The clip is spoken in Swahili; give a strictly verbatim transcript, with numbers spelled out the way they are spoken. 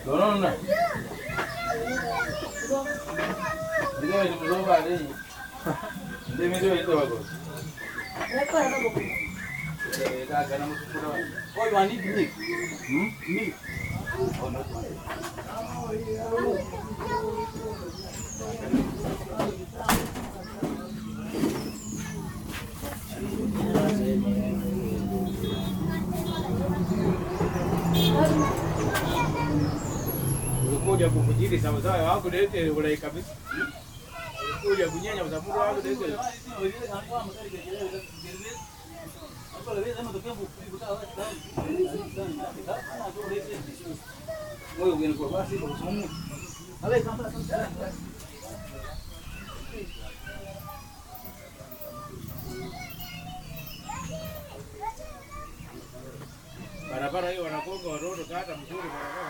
Unaona? Ndio ni mzoga ali. Ndio ndio ndio wako. Eh, kaka na msukura. Oi wani ni. Hmm? Ni. Ono. Kuja kukujiri sawa sawa wako dete ulai kabisa. Kuja kunyanya kwa sababu wako dete. Moyo gani kwa basi kwa somo. Ale kamba sasa. Barabara hiyo wanakonga watoto kata mzuri barabara.